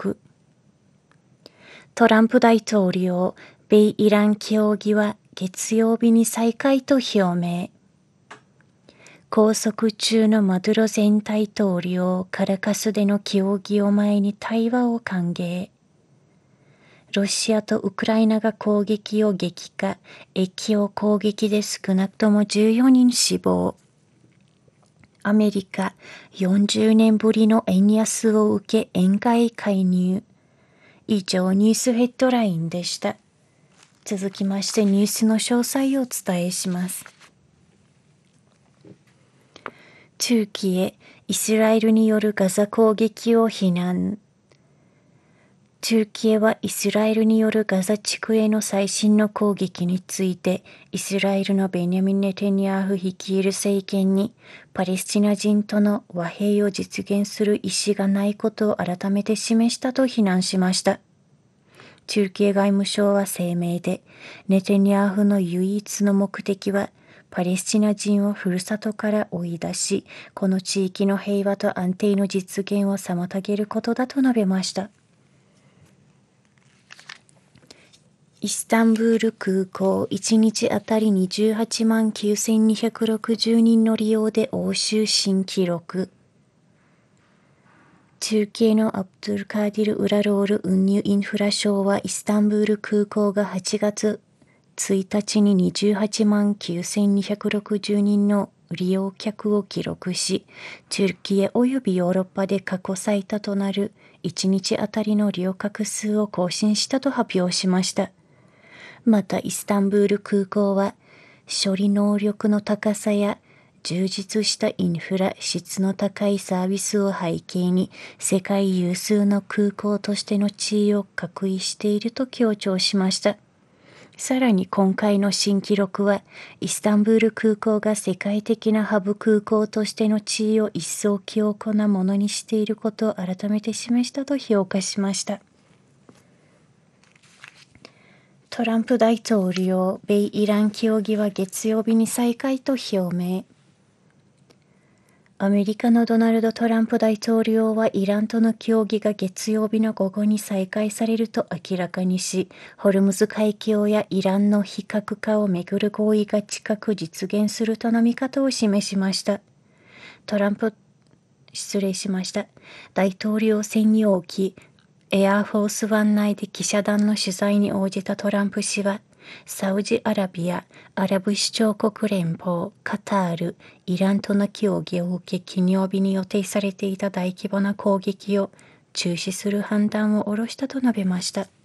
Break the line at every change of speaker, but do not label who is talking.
録。トランプ大統領、米イラン協議は月曜日に再開と表明。拘束中のマドゥロ前大統領、カラカスでの協議を前に対話を歓迎。ロシアとウクライナが攻撃を激化、越境攻撃で少なくとも14人死亡。アメリカ、40年ぶりの円安を受け円買い介入。以上ニュースヘッドラインでした。続きましてニュースの詳細をお伝えします。トルキエ、イスラエルによるガザ攻撃を非難。トルキエはイスラエルによるガザ地区への最新の攻撃について、イスラエルのベニヤミン・ネタニヤフ率いる政権にパレスチナ人との和平を実現する意思がないことを改めて示したと非難しました。トルキエ外務省は声明で、ネタニヤフの唯一の目的は、パレスチナ人をふるさとから追い出し、この地域の平和と安定の実現を妨げることだと述べました。イスタンブール空港1日あたり28万9260人の利用で欧州新記録。トルキエのアブドゥルカーディル・ウラロール運輸インフラ省はイスタンブール空港が8月1日に28万9260人の利用客を記録し、トルキエ及びヨーロッパで過去最多となる1日あたりの利用客数を更新したと発表しました。またイスタンブール空港は処理能力の高さや充実したインフラ、質の高いサービスを背景に世界有数の空港としての地位を確立していると強調しました。さらに今回の新記録はイスタンブール空港が世界的なハブ空港としての地位を一層強固なものにしていることを改めて示したと評価しました。トランプ大統領、米イラン協議は月曜日に再開と表明。アメリカのドナルド・トランプ大統領はイランとの協議が月曜日の午後に再開されると明らかにし、ホルムズ海峡やイランの非核化をめぐる合意が近く実現するとの見方を示しました。大統領専用機エアフォースワン内で記者団の取材に応じたトランプ氏は、サウジアラビア、アラブ首長国連邦、カタール、イランとの協議を受け金曜日に予定されていた大規模な攻撃を中止する判断を下ろしたと述べました。